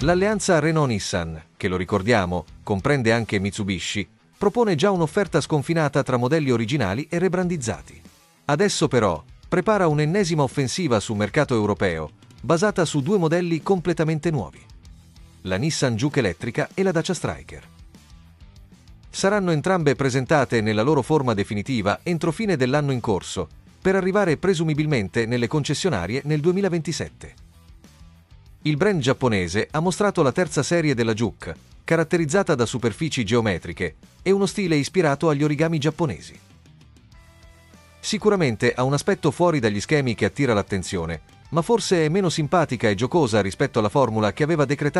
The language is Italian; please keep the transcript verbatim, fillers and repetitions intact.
L'alleanza Renault-Nissan, che lo ricordiamo, comprende anche Mitsubishi, propone già un'offerta sconfinata tra modelli originali e rebrandizzati. Adesso però prepara un'ennesima offensiva sul mercato europeo, basata su due modelli completamente nuovi: la Nissan Juke elettrica e la Dacia Stryker. Saranno entrambe presentate nella loro forma definitiva entro fine dell'anno in corso, per arrivare presumibilmente nelle concessionarie nel duemilaventisette. Il brand giapponese ha mostrato la terza serie della Juke, caratterizzata da superfici geometriche e uno stile ispirato agli origami giapponesi. Sicuramente ha un aspetto fuori dagli schemi che attira l'attenzione, ma forse è meno simpatica e giocosa rispetto alla formula che aveva decretato